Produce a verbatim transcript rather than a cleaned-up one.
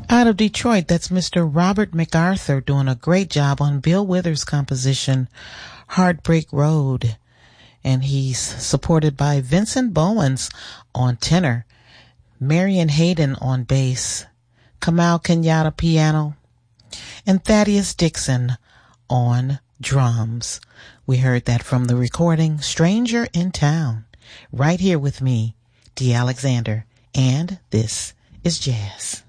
Out of Detroit, that's Mister Robert MacArthur doing a great job on Bill Withers' composition, Heartbreak Road. And he's supported by Vincent Bowens on tenor, Marion Hayden on bass, Kamal Kenyatta piano, and Thaddeus Dixon on drums. We heard that from the recording Stranger in Town, right here with me, Dee Alexander, and this is Jazz.